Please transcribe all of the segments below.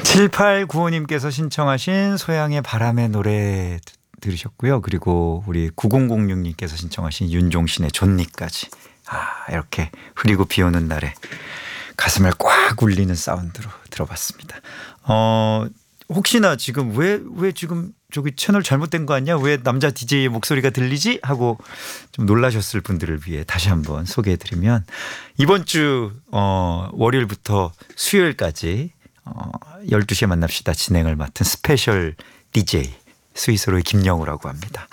7895님께서 신청하신 소양의 바람의 노래 들으셨고요. 그리고 우리 9006님께서 신청하신 윤종신의 존니까지. 이렇게 흐리고 비 오는 날에 가슴을 꽉 울리는 사운드로 들어봤습니다. 혹시나 지금 왜 지금 저기 채널 잘못된 거 아니야? 왜 남자 DJ의 목소리가 들리지? 하고 좀 놀라셨을 분들을 위해 다시 한번 소개해드리면 이번 주 월요일부터 수요일까지 12시에 만납시다 진행을 맡은 스페셜 DJ 스위스로의 김영우라고 합니다.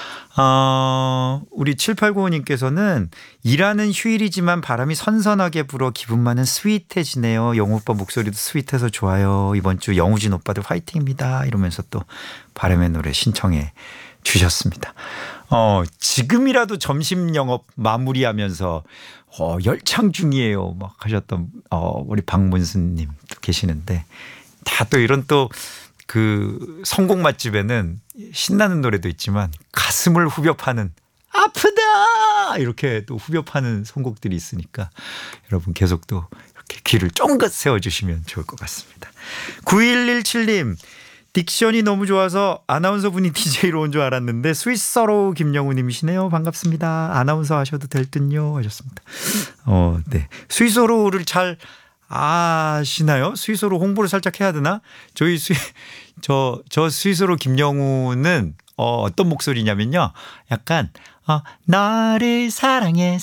우리 7895님께서는 일하는 휴일이지만 바람이 선선하게 불어 기분만은 스윗해지네요. 영우 오빠 목소리도 스윗해서 좋아요. 이번 주 영우진 오빠들 화이팅입니다. 이러면서 또 바람의 노래 신청해 주셨습니다. 지금이라도 점심 영업 마무리하면서 열창 중이에요. 막 하셨던 우리 박문수님 계시는데 다 또 이런 또 그 성공 맛집에는 신나는 노래도 있지만 가슴을 후벼 파는 아프다 이렇게 또 후벼 파는 선곡들이 있으니까 여러분 계속 또 이렇게 귀를 쫑긋 세워주시면 좋을 것 같습니다. 9117님 딕션이 너무 좋아서 아나운서 분이 DJ로 온 줄 알았는데 스위스어로 김영우 님이시네요. 반갑습니다. 아나운서 하셔도 될 듯요 하셨습니다. 네. 스위스어로를 잘 아시나요? 스위스어로 홍보를 살짝 해야 되나? 저 스위스어로 김영우는 어떤 목소리냐면요. 약간 나를 사랑해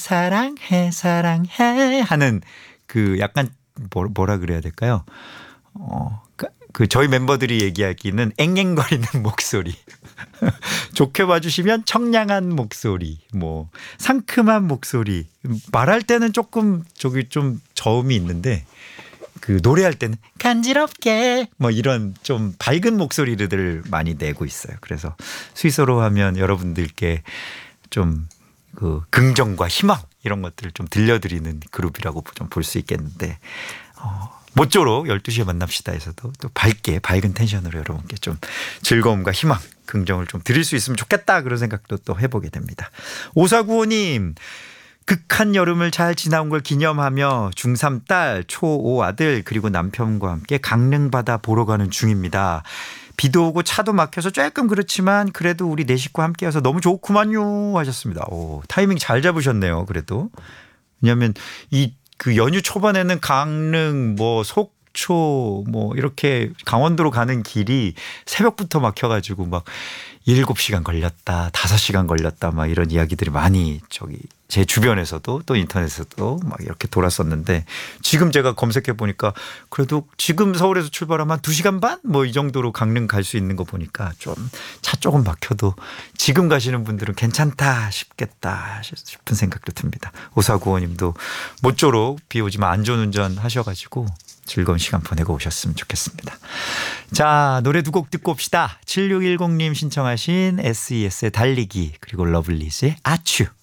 하는 그 약간 뭐라 그래야 될까요? 그 저희 멤버들이 얘기하기는 앵앵거리는 목소리. 좋게 봐주시면 청량한 목소리, 뭐 상큼한 목소리. 말할 때는 조금 좀 저음이 있는데 그 노래할 때는 간지럽게 뭐 이런 좀 밝은 목소리를 많이 내고 있어요. 그래서 스위스어로 하면 여러분들께 좀 그 긍정과 희망 이런 것들을 좀 들려드리는 그룹이라고 좀 볼 수 있겠는데 모쪼록 12시에 만납시다에서도 또 밝은 텐션으로 여러분께 좀 즐거움과 희망, 긍정을 좀 드릴 수 있으면 좋겠다 그런 생각도 또 해보게 됩니다. 5495님 극한 여름을 잘 지나온 걸 기념하며 중3 딸, 초5 아들 그리고 남편과 함께 강릉바다 보러 가는 중입니다. 비도 오고 차도 막혀서 조금 그렇지만 그래도 우리 네 식구 함께여서 너무 좋구만요 하셨습니다. 타이밍 잘 잡으셨네요. 그래도 왜냐하면 그 연휴 초반에는 강릉 뭐 속초 뭐 이렇게 강원도로 가는 길이 새벽부터 막혀가지고 막 7시간 걸렸다 5시간 걸렸다 막 이런 이야기들이 많이 제 주변에서도 또 인터넷에서도 막 이렇게 돌았었는데 지금 제가 검색해 보니까 그래도 지금 서울에서 출발하면 2시간 반 뭐 이 정도로 강릉 갈 수 있는 거 보니까 좀 차 조금 막혀도 지금 가시는 분들은 괜찮다 싶겠다 싶은 생각도 듭니다. 5495님도 모쪼록 비 오지만 안전운전 하셔가지고 즐거운 시간 보내고 오셨으면 좋겠습니다. 자, 노래 두 곡 듣고 옵시다. 7610님 신청하신 SES의 달리기 그리고 러블리즈의 아츄.